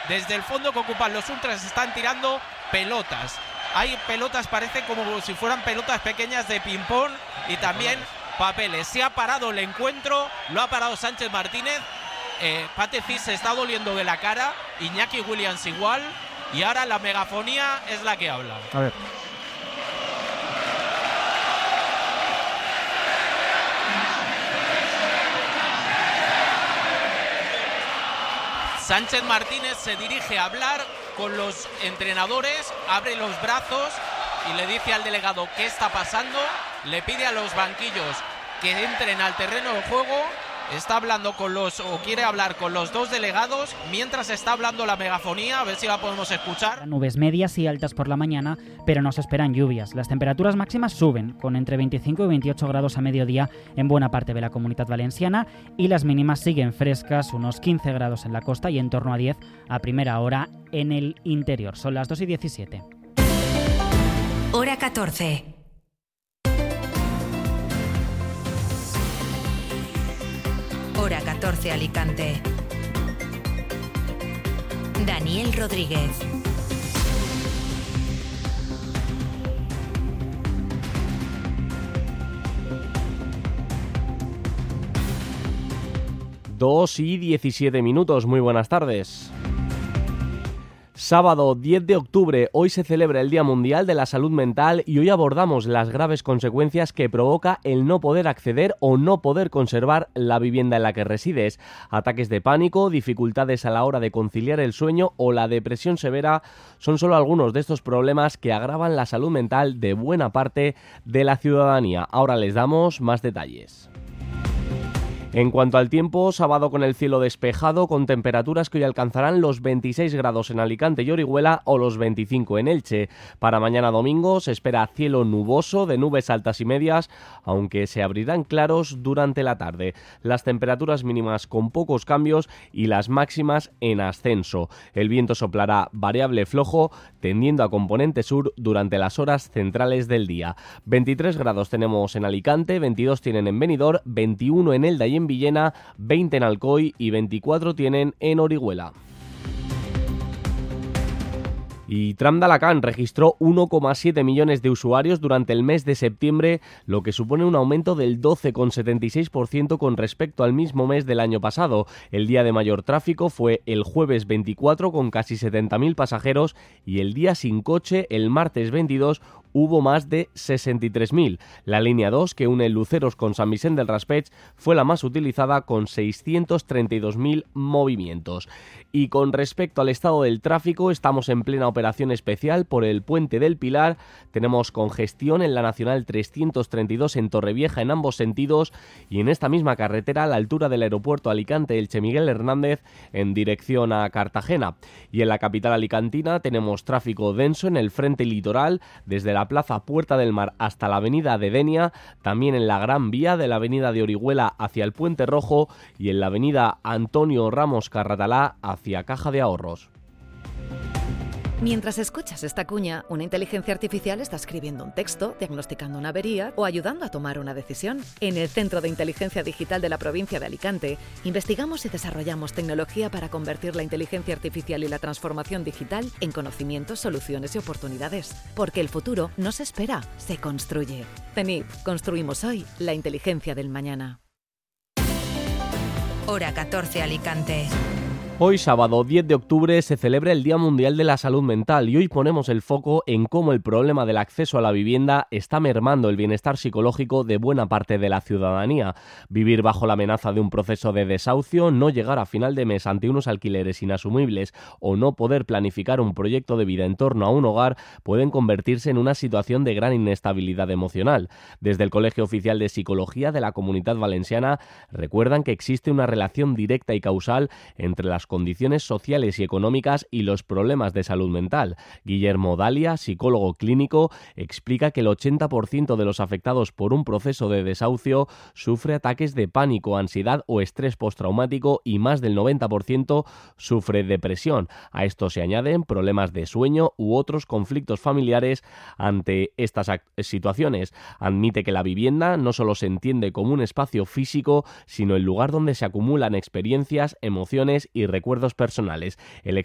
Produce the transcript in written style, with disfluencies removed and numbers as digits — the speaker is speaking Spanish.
desde el fondo que ocupan los ultras están tirando pelotas. Hay pelotas, parece como si fueran pelotas pequeñas de ping-pong y también papeles. Se ha parado el encuentro, lo ha parado Sánchez Martínez. Pate Cis se está doliendo de la cara, Iñaki Williams igual, y ahora la megafonía es la que habla. A ver. Sánchez Martínez se dirige a hablar con los entrenadores, abre los brazos y le dice al delegado qué está pasando, le pide a los banquillos que entren al terreno de juego, está hablando quiere hablar con los dos delegados mientras está hablando la megafonía, a ver si la podemos escuchar. Nubes medias y altas por la mañana, pero no se esperan lluvias. Las temperaturas máximas suben, con entre 25 y 28 grados a mediodía en buena parte de la Comunitat Valenciana, y las mínimas siguen frescas, unos 15 grados en la costa y en torno a 10 a primera hora en el interior. Son las 2:17. Hora 14. Hora 14 Alicante. Daniel Rodríguez. Dos y 17 minutos. Muy buenas tardes. Sábado 10 de octubre, hoy se celebra el Día Mundial de la Salud Mental y hoy abordamos las graves consecuencias que provoca el no poder acceder o no poder conservar la vivienda en la que resides. Ataques de pánico, dificultades a la hora de conciliar el sueño o la depresión severa son solo algunos de estos problemas que agravan la salud mental de buena parte de la ciudadanía. Ahora les damos más detalles. En cuanto al tiempo, sábado con el cielo despejado, con temperaturas que hoy alcanzarán los 26 grados en Alicante y Orihuela o los 25 en Elche. Para mañana domingo se espera cielo nuboso de nubes altas y medias, aunque se abrirán claros durante la tarde. Las temperaturas mínimas con pocos cambios y las máximas en ascenso. El viento soplará variable flojo, tendiendo a componente sur durante las horas centrales del día. 23 grados tenemos en Alicante, 22 tienen en Benidorm, 21 en Elda y en Villena, 20 en Alcoy y 24 tienen en Orihuela. Y Tram d'Alacant registró 1,7 millones de usuarios durante el mes de septiembre, lo que supone un aumento del 12,76% con respecto al mismo mes del año pasado. El día de mayor tráfico fue el jueves 24 con casi 70.000 pasajeros y el día sin coche, el martes 22, hubo más de 63.000. La línea 2, que une Luceros con Sant Vicent del Raspeig, fue la más utilizada con 632.000 movimientos. Y con respecto al estado del tráfico, estamos en plena operación especial por el Puente del Pilar. Tenemos congestión en la Nacional 332 en Torrevieja en ambos sentidos y en esta misma carretera a la altura del aeropuerto Alicante-Elche Miguel Hernández en dirección a Cartagena. Y en la capital alicantina tenemos tráfico denso en el frente litoral desde la plaza Puerta del Mar hasta la avenida de Denia, también en la Gran Vía de la avenida de Orihuela hacia el Puente Rojo y en la avenida Antonio Ramos Carratalá hacia Caja de Ahorros. Mientras escuchas esta cuña, una inteligencia artificial está escribiendo un texto, diagnosticando una avería o ayudando a tomar una decisión. En el Centro de Inteligencia Digital de la provincia de Alicante, investigamos y desarrollamos tecnología para convertir la inteligencia artificial y la transformación digital en conocimientos, soluciones y oportunidades. Porque el futuro no se espera, se construye. CENIT, construimos hoy la inteligencia del mañana. Hora 14 Alicante. Hoy, sábado 10 de octubre, se celebra el Día Mundial de la Salud Mental y hoy ponemos el foco en cómo el problema del acceso a la vivienda está mermando el bienestar psicológico de buena parte de la ciudadanía. Vivir bajo la amenaza de un proceso de desahucio, no llegar a final de mes ante unos alquileres inasumibles o no poder planificar un proyecto de vida en torno a un hogar pueden convertirse en una situación de gran inestabilidad emocional. Desde el Colegio Oficial de Psicología de la Comunitat Valenciana recuerdan que existe una relación directa y causal entre las condiciones sociales y económicas y los problemas de salud mental. Guillermo Dalia, psicólogo clínico, explica que el 80% de los afectados por un proceso de desahucio sufre ataques de pánico, ansiedad o estrés postraumático y más del 90% sufre depresión. A esto se añaden problemas de sueño u otros conflictos familiares ante estas situaciones. Admite que la vivienda no solo se entiende como un espacio físico, sino el lugar donde se acumulan experiencias, emociones y recuerdos personales. El